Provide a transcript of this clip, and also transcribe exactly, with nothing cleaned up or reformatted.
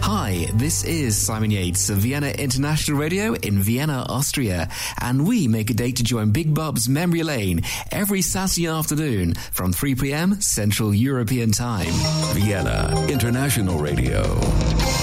Hi, this is Simon Yates of Vienna International Radio in Vienna, Austria, and we make a date to join Big Bob's Memory Lane every Saturday afternoon from three p.m. Central European Time. Vienna International Radio.